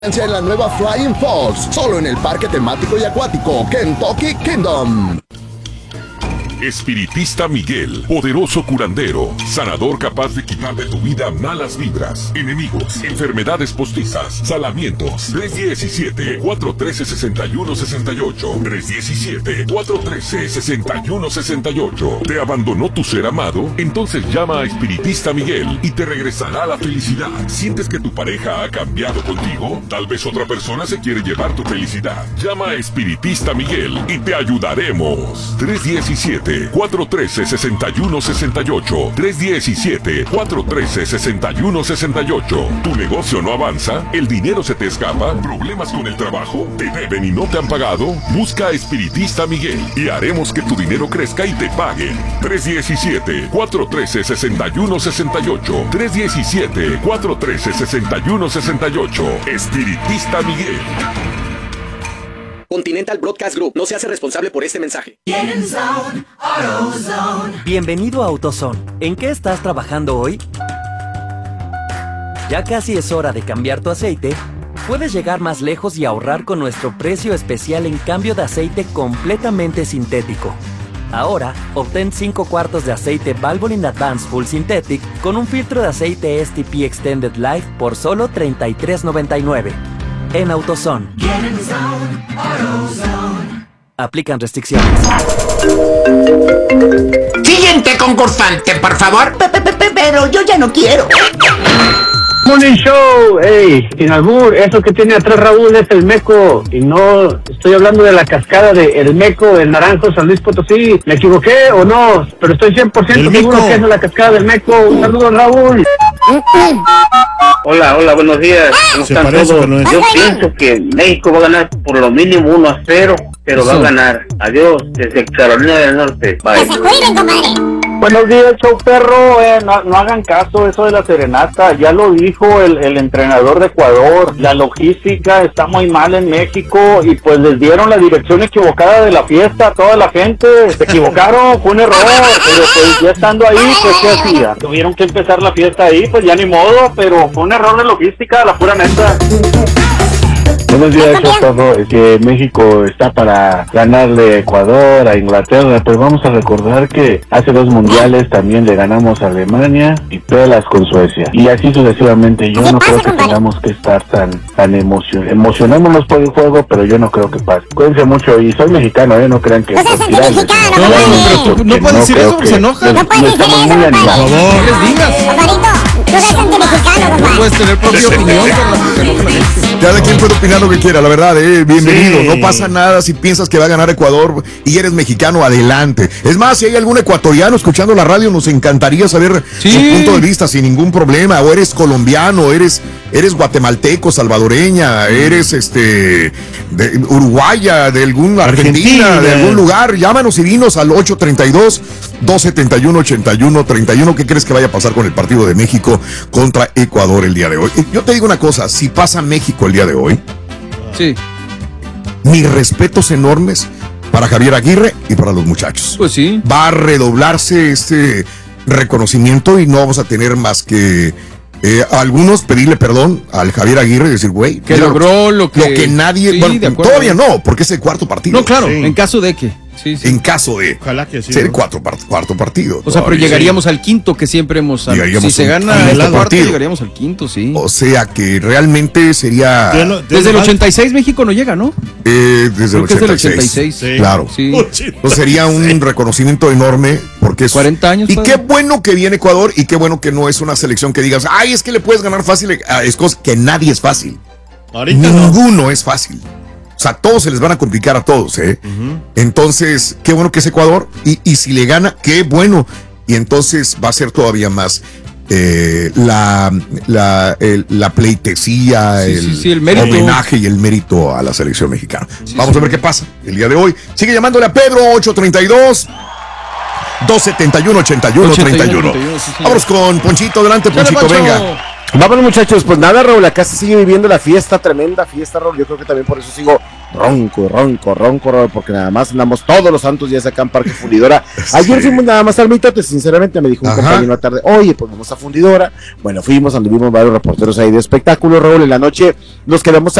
En la nueva Flying Falls, solo en el parque temático y acuático Kentucky Kingdom. Espiritista Miguel, poderoso curandero, sanador capaz de quitar de tu vida malas vibras, enemigos, enfermedades postizas, salamientos. 317-413-6168. 317-413-6168. ¿Te abandonó tu ser amado? Entonces llama a Espiritista Miguel y te regresará la felicidad. ¿Sientes que tu pareja ha cambiado contigo? Tal vez otra persona se quiere llevar tu felicidad. Llama a Espiritista Miguel y te ayudaremos. 317-413-6168. 317-413-6168. ¿Tu negocio no avanza? ¿El dinero se te escapa? ¿Problemas con el trabajo? ¿Te deben y no te han pagado? Busca a Espiritista Miguel y haremos que tu dinero crezca y te paguen. 317-413-6168. 317-413-6168. Espiritista Miguel. Continental Broadcast Group no se hace responsable por este mensaje. Bienvenido a AutoZone. ¿En qué estás trabajando hoy? Ya casi es hora de cambiar tu aceite. Puedes llegar más lejos y ahorrar con nuestro precio especial en cambio de aceite completamente sintético. Ahora, obtén 5 cuartos de aceite Valvoline Advanced Full Synthetic con un filtro de aceite STP Extended Life por solo $33.99. En AutoZone. Aplican restricciones. Siguiente concursante, por favor. Pero yo ya no quiero. Morning Show, hey, sin albur, eso que tiene atrás Raúl es el Meco, y no estoy hablando de la cascada de El Meco, del Naranjo, San Luis Potosí. ¿Me equivoqué o no? Pero estoy 100% seguro que es la cascada del Meco. Un saludo, Raúl. Hola, buenos días. ¿Cómo están todos? Yo pienso que México va a ganar por lo mínimo 1-0, pero va a ganar. Adiós, desde Carolina del Norte. Bye. Que se cuiden, compadre. Buenos días, show perro. No hagan caso eso de la serenata. Ya lo dijo el entrenador de Ecuador. La logística está muy mal en México y pues les dieron la dirección equivocada de la fiesta a toda la gente. Se equivocaron, fue un error. Pero pues ya estando ahí, pues ¿qué hacía? Tuvieron que empezar la fiesta ahí, pues ya ni modo. Pero fue un error de logística, la pura neta. Buenos días, todo. Es que México está para ganarle a Ecuador, a Inglaterra, pero vamos a recordar que hace 2 mundiales también le ganamos a Alemania y pelas con Suecia. Y así sucesivamente. Yo no creo que tengamos que estar tan emocionémonos por el juego, pero yo no creo que pase. Cuídense mucho y soy mexicano, no crean que... No seas antimexicano, pero tú no puedes decir eso, se enoja. No puedes decir eso, Por favor, no les digas. compadrito. Tú eres antimexicano, No compadre. puedes tener propia opinión con la que se enoja la gente. Cada quien puede opinar lo que quiera, la verdad, bienvenido. Sí. No pasa nada si piensas que va a ganar Ecuador y eres mexicano, adelante. Es más, si hay algún ecuatoriano escuchando la radio, nos encantaría saber su punto de vista sin ningún problema. O eres colombiano, eres guatemalteco, salvadoreña, eres uruguaya, de algún Argentina, de algún lugar. Llámanos y dinos al 832-271-8131. ¿Qué crees que vaya a pasar con el partido de México contra Ecuador el día de hoy? Yo te digo una cosa, si pasa México el día de hoy, sí, mis respetos enormes para Javier Aguirre y para los muchachos. Pues sí. Va a redoblarse este reconocimiento y no vamos a tener más que algunos pedirle perdón al Javier Aguirre y decir, güey, que logró lo que nadie, sí, bueno, todavía no, porque es el cuarto partido. No, claro, sí. en caso de que. Sí. En caso de ser cuarto partido. O sea, pero llegaríamos al quinto que siempre hemos... Si se gana el cuarto, llegaríamos al quinto, sí. O sea, que realmente sería... Desde el 86 México no llega, ¿no? Desde el 86. Sí. Claro. Sí. Pues sería un reconocimiento enorme porque es... 40 años. Y qué bueno que viene Ecuador y qué bueno que no es una selección que digas, ay, es que le puedes ganar fácil. Es cosa que nadie es fácil. Ninguno es fácil. O sea, todos se les van a complicar a todos, Entonces, qué bueno que es Ecuador. Y si le gana, qué bueno. Y entonces va a ser todavía más la pleitesía, el homenaje y el mérito a la selección mexicana. Vamos a ver qué pasa el día de hoy. Sigue llamándole a Pedro, 832-271-8131. Vamos con Ponchito, adelante, Ponchito, venga. Vamos, muchachos, pues nada, Raúl, acá se sigue viviendo la fiesta, tremenda fiesta, Raúl. Yo creo que también por eso sigo ronco, porque nada más andamos todos los santos días acá en Parque Fundidora. Ayer fuimos nada más al mitote, sinceramente me dijo un compañero en la tarde, oye, pues vamos a Fundidora. Bueno, fuimos, anduvimos varios reporteros ahí de espectáculos, Raúl, en la noche nos quedamos